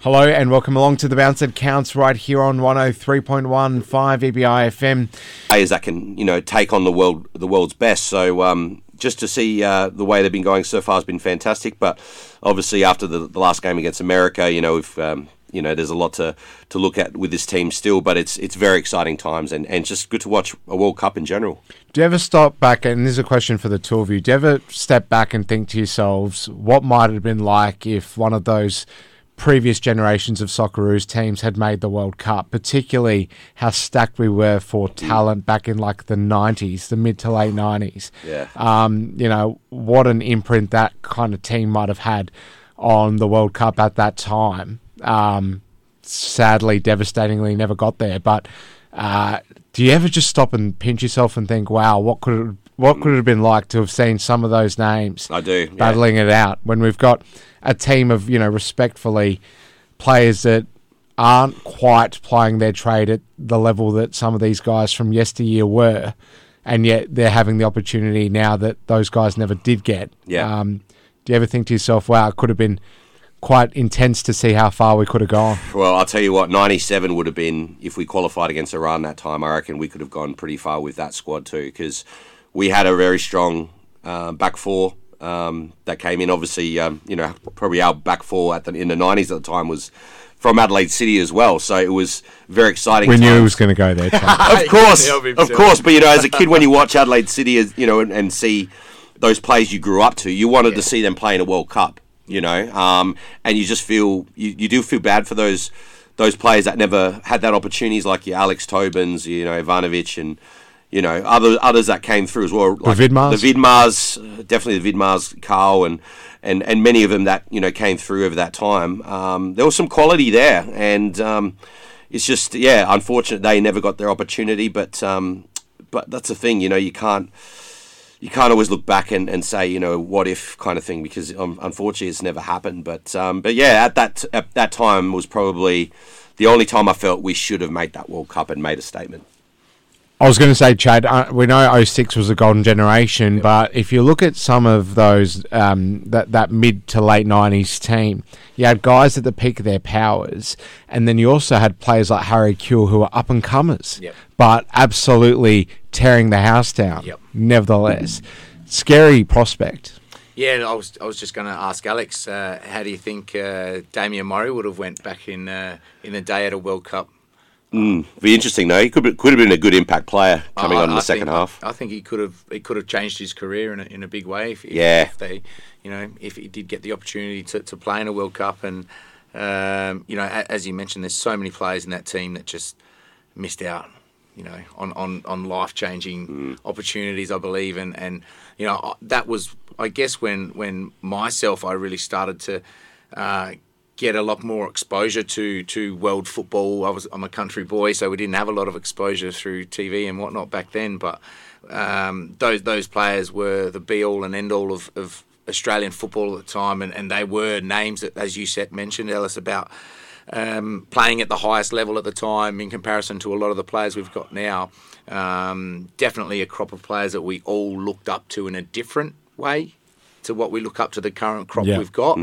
Hello and welcome along to The Bounce That Counts right here on 103.15 EBI FM. Players that can, take on the world's best. So just to see the way they've been going so far has been fantastic. But obviously after the last game against America, we've there's a lot to look at with this team still. But it's very exciting times and just good to watch a World Cup in general. Do you ever stop back, and this is a question for the two of you, do you ever step back and think to yourselves, what might it have been like if one of those previous generations of Socceroos teams had made the World Cup, particularly how stacked we were for talent back in like the 90s, the mid to late 90s. Yeah. What an imprint that kind of team might have had on the World Cup at that time. Sadly, devastatingly, never got there. But do you ever just stop and pinch yourself and think, wow, what could it have been like to have seen some of those names battling it out when we've got a team of, respectfully, players that aren't quite plying their trade at the level that some of these guys from yesteryear were, and yet they're having the opportunity now that those guys never did get. Yeah. Do you ever think to yourself, wow, it could have been quite intense to see how far we could have gone? Well, I'll tell you what, 97 would have been, if we qualified against Iran that time, I reckon we could have gone pretty far with that squad too, because we had a very strong back four that came in. Obviously, probably our back four in the 90s at the time was from Adelaide City as well. So it was very exciting. We knew it was going to go there. Of course. But, as a kid, when you watch Adelaide City, and see those players you grew up to, you wanted to see them play in a World Cup, and you just feel, you do feel bad for those players that never had that opportunities, like your Alex Tobins, Ivanovic, and others that came through as well. Like the Vidmars, definitely the Vidmars, Carl, and many of them that, came through over that time. There was some quality there, and it's just, unfortunate they never got their opportunity, but that's the thing, you can't always look back and say, what if kind of thing, because unfortunately it's never happened. But at that time was probably the only time I felt we should have made that World Cup and made a statement. I was going to say, Chad, we know 06 was a golden generation, but if you look at some of those, that mid to late 90s team, you had guys at the peak of their powers, and then you also had players like Harry Kewell who were up-and-comers, but absolutely tearing the house down, nevertheless. Scary prospect. Yeah, I was just going to ask Alex, how do you think Damien Murray would have went back in the day at a World Cup? Be interesting though. He could have been a good impact player coming on in the second half. I think he could have changed his career in a big way if he did get the opportunity to play in a World Cup. And as you mentioned, there's so many players in that team that just missed out, on life changing opportunities, I believe. And that was, I guess, when myself I really started to get a lot more exposure to world football. I'm a country boy, so we didn't have a lot of exposure through TV and whatnot back then. But those players were the be-all and end-all of Australian football at the time, and they were names that, as you mentioned, Ellis, about playing at the highest level at the time in comparison to a lot of the players we've got now. Definitely a crop of players that we all looked up to in a different way to what we look up to the current crop we've got,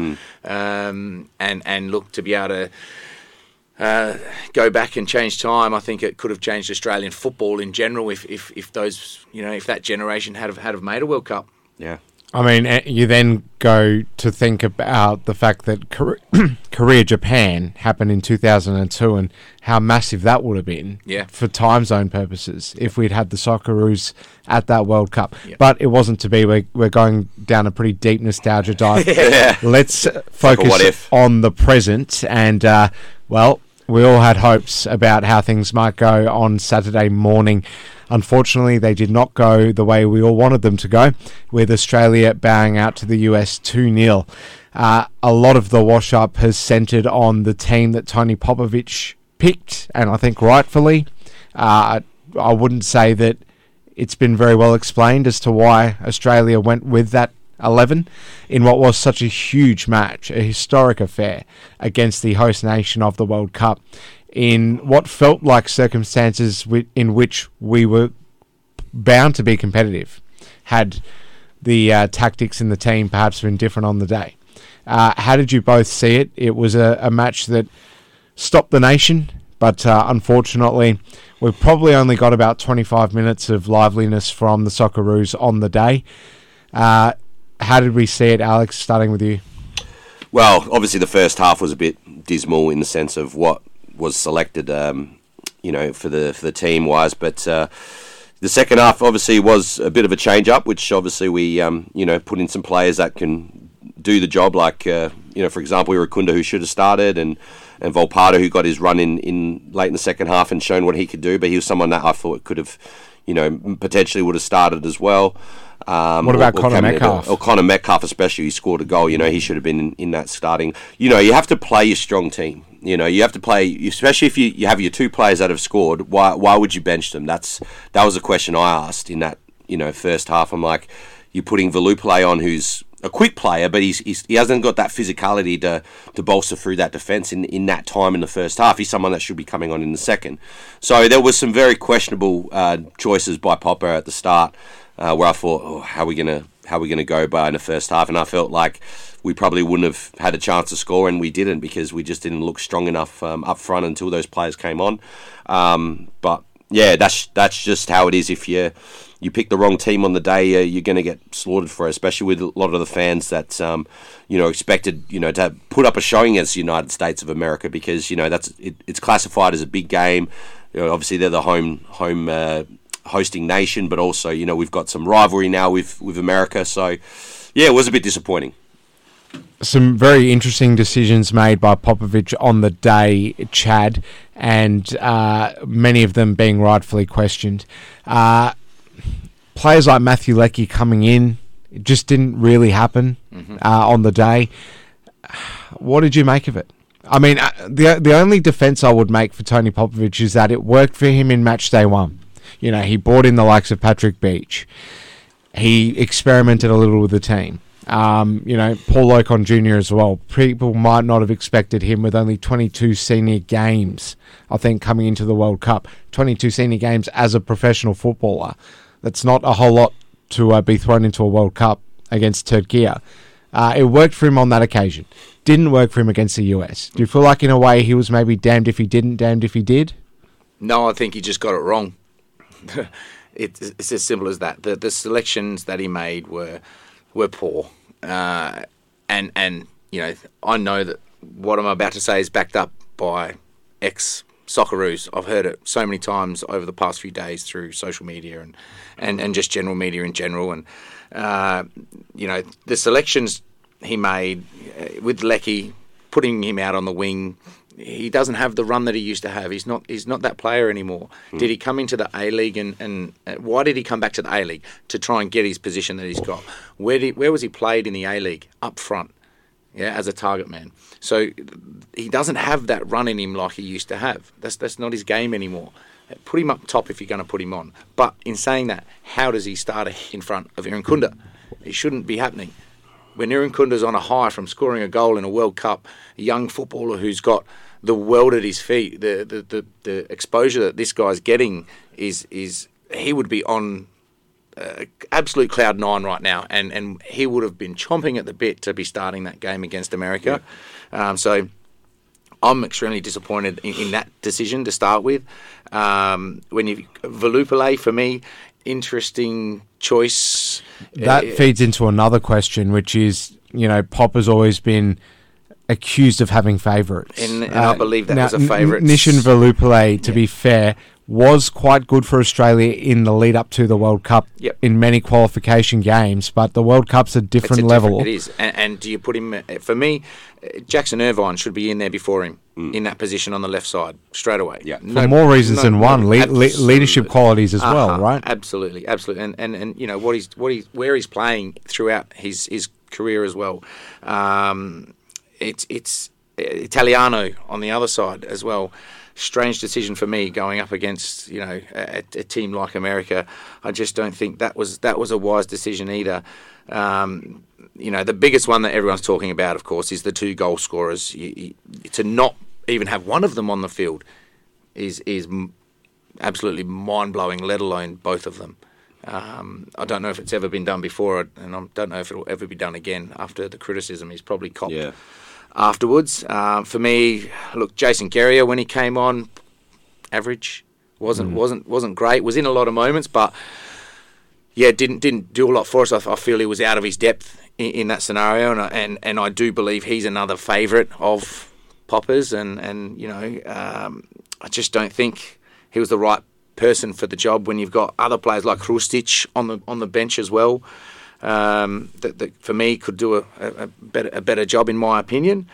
and look to be able to go back and change time. I think it could have changed Australian football in general if those if that generation had have made a World Cup. Yeah. I mean, you then go to think about the fact that Korea-Japan happened in 2002 and how massive that would have been for time zone purposes if we'd had the Socceroos at that World Cup. Yeah. But it wasn't to be. We're going down a pretty deep nostalgia dive. Let's focus on the present. And, we all had hopes about how things might go on Saturday morning. Unfortunately, they did not go the way we all wanted them to go, with Australia bowing out to the US 2-0. A lot of the wash-up has centred on the team that Tony Popovic picked, and I think rightfully. I wouldn't say that it's been very well explained as to why Australia went with that 11 in what was such a huge match, a historic affair against the host nation of the World Cup, in what felt like circumstances in which we were bound to be competitive, had the tactics in the team perhaps been different on the day. How did you both see it? It was a match that stopped the nation, but unfortunately, we've probably only got about 25 minutes of liveliness from the Socceroos on the day. How did we see it, Alex, starting with you? Well, obviously the first half was a bit dismal in the sense of what was selected, for the team wise. But the second half obviously was a bit of a change up, which obviously we put in some players that can do the job. Like for example, Irukunda, who should have started, and Volpato, who got his run in late in the second half and shown what he could do. But he was someone that I thought could have, potentially would have started as well. What about Connor Metcalf? Or Connor Metcalf, especially. He scored a goal. He should have been in that starting. You have to play your strong team. You have to play, especially if you have your two players that have scored. Why would you bench them? That was a question I asked in that first half. I'm like, you're putting Velupillay on, who's a quick player, but he hasn't got that physicality to bolster through that defence in that time in the first half. He's someone that should be coming on in the second. So there was some very questionable choices by Popper at the start. Where I thought, how are we gonna go by in the first half? And I felt like we probably wouldn't have had a chance to score, and we didn't, because we just didn't look strong enough up front until those players came on. But yeah, that's just how it is. If you pick the wrong team on the day, you're going to get slaughtered for it, especially with a lot of the fans that expected to put up a showing against the United States of America, because it's classified as a big game. Obviously they're the home hosting nation, but also we've got some rivalry now with America, so yeah, it was a bit disappointing. Some very interesting decisions made by Popovic on the day, Chad, and many of them being rightfully questioned. Players like Matthew Leckie coming in, it just didn't really happen on the day. What did you make of it? I mean, the only defence I would make for Tony Popovic is that it worked for him in match day one. He brought in the likes of Patrick Beach. He experimented a little with the team. Paul Ocon Jr. as well. People might not have expected him with only 22 senior games, I think, coming into the World Cup. 22 senior games as a professional footballer. That's not a whole lot to be thrown into a World Cup against Turkey. It worked for him on that occasion. Didn't work for him against the US. Do you feel like, in a way, he was maybe damned if he didn't, damned if he did? No, I think he just got it wrong. It's as simple as that. The selections that he made were poor, and I know that what I'm about to say is backed up by ex-Socceroos. I've heard it so many times over the past few days through social media and just general media in general. And the selections he made with Leckie, putting him out on the wing. He doesn't have the run that he used to have. He's not that player anymore. Did he come into the A-League and why did he come back to the A-League? To try and get his position that he's got. Where was he played in the A-League? Up front, as a target man. So he doesn't have that run in him like he used to have. That's not his game anymore. Put him up top if you're going to put him on. But in saying that, how does he start in front of Irukunda? It shouldn't be happening. When Irunkunda's on a high from scoring a goal in a World Cup, a young footballer who's got the world at his feet, the exposure that this guy's getting is he would be on absolute cloud nine right now, and he would have been chomping at the bit to be starting that game against America. Yeah. So I'm extremely disappointed in that decision to start with. Velupillay, for me, interesting choice. That feeds into another question, which is, Popper's always been accused of having favourites. And I believe that was a favourite. Nishan Velupillay, to be fair, was quite good for Australia in the lead up to the World Cup in many qualification games, but the World Cup's a different level. It is. And do you put him... For me, Jackson Irvine should be in there before him, in that position on the left side, straight away. Yeah. For more reasons than one. Leadership qualities as well, right? Absolutely. And where he's playing throughout his career as well. It's Italiano on the other side as well. Strange decision for me going up against a team like America. I just don't think that was a wise decision either. The biggest one that everyone's talking about, of course, is the two goal scorers. To not even have one of them on the field is absolutely mind blowing. Let alone both of them. I don't know if it's ever been done before, and I don't know if it'll ever be done again after the criticism he's probably copped afterwards. For me, look, Jason Guerrier, when he came on, average, wasn't great. Was in a lot of moments, but didn't do a lot for us. I feel he was out of his depth in that scenario, and I do believe he's another favourite of Popper's, and I just don't think he was the right person for the job when you've got other players like Hrustic on the bench as well. That for me could do a better job in my opinion.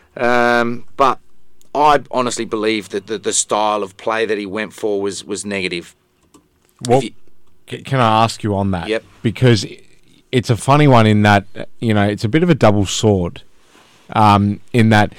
But I honestly believe that the style of play that he went for was negative. Well, can I ask you on that? Yep. Because it's a funny one in that, it's a bit of a double sword, in that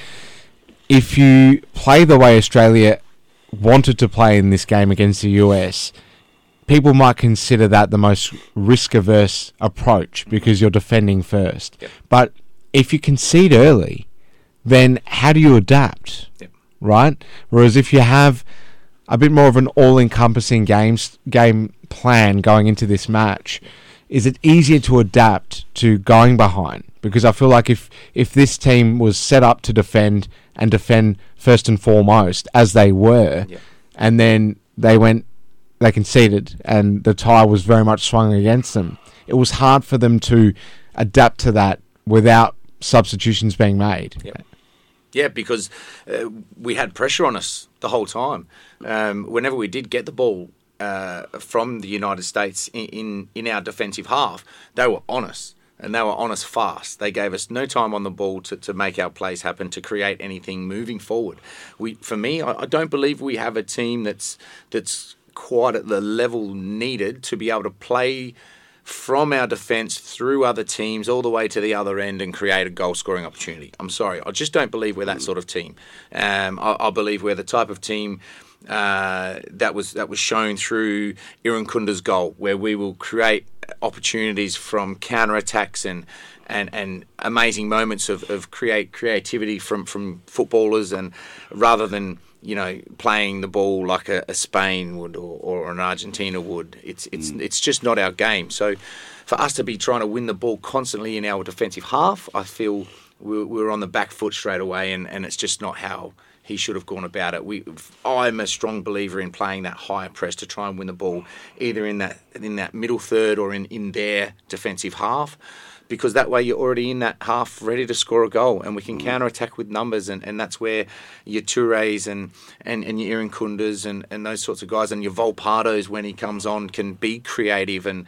if you play the way Australia wanted to play in this game against the US, people might consider that the most risk-averse approach because you're defending first. Yep. But if you concede early, then how do you adapt? Yep. Right? Whereas if you have a bit more of an all-encompassing game plan going into this match, is it easier to adapt to going behind? Because I feel like if this team was set up to defend first and foremost, as they were, and then they conceded, and the tide was very much swung against them, it was hard for them to adapt to that without substitutions being made. Yep. Yeah, because we had pressure on us the whole time. Whenever we did get the ball from the United States in our defensive half, they were on us, and they were on us fast. They gave us no time on the ball to make our plays happen, to create anything moving forward. For me, I don't believe we have a team that's quite at the level needed to be able to play from our defence through other teams all the way to the other end and create a goal-scoring opportunity. I'm sorry, I just don't believe we're that sort of team. I believe we're the type of team that was shown through Irankunda's goal, where we will create opportunities from counter-attacks and amazing moments of creativity from footballers, and rather than playing the ball like a Spain would or an Argentina would. It's just not our game. So for us to be trying to win the ball constantly in our defensive half, I feel we're on the back foot straight away, and it's just not how he should have gone about it. I'm a strong believer in playing that higher press to try and win the ball, either in that middle third or in their defensive half, because that way you're already in that half ready to score a goal, and we can counter-attack with numbers, and that's where your Tourés and your Irankundas and those sorts of guys, and your Volpatos when he comes on, can be creative and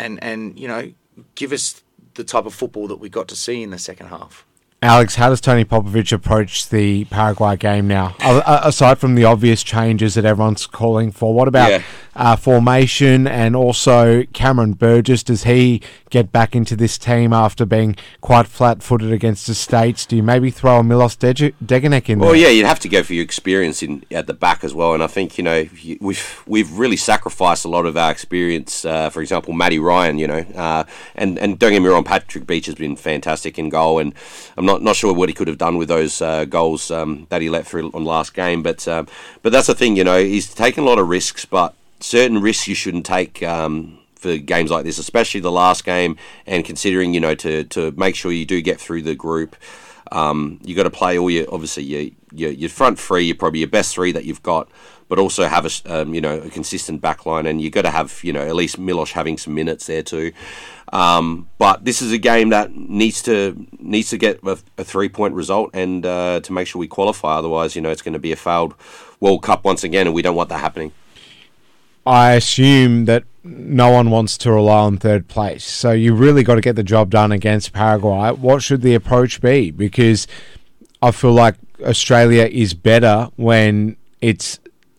give us the type of football that we got to see in the second half. Alex, how does Tony Popovic approach the Paraguay game now? Aside from the obvious changes that everyone's calling for, what about formation, and also Cameron Burgess? Does he get back into this team after being quite flat-footed against the States? Do you maybe throw a Milos Degenek in there? Well, yeah, you'd have to go for your experience at the back as well. And I think we've really sacrificed a lot of our experience. For example, Matty Ryan, and don't get me wrong, Patrick Beach has been fantastic in goal, and I'm not sure what he could have done with those goals that he let through on last game. But that's the thing, he's taken a lot of risks, but certain risks you shouldn't take for games like this, especially the last game, and considering, to make sure you do get through the group, you got to play all your front three, you're probably your best three that you've got, but also have a consistent back line, and you got to have at least Milos having some minutes there too. But this is a game that needs to get a 3-point result, and to make sure we qualify. Otherwise, it's going to be a failed World Cup once again, and we don't want that happening. I assume that no one wants to rely on third place, so you really got to get the job done against Paraguay. What should the approach be? Because I feel like Australia is better when it's